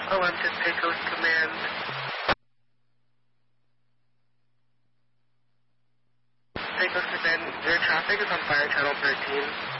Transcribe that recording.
OM to Pecos Command. Pecos Command, your traffic is on fire channel 13.